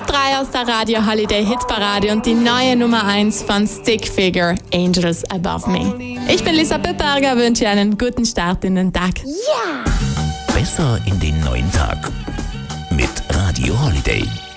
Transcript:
3 aus der Radio Holiday Hitparade und die neue Nummer 1 von Stick Figure, Angels Above Me. Ich bin Lisa Pipperger, wünsche einen guten Start in den Tag. Ja! Besser in den neuen Tag mit Radio Holiday.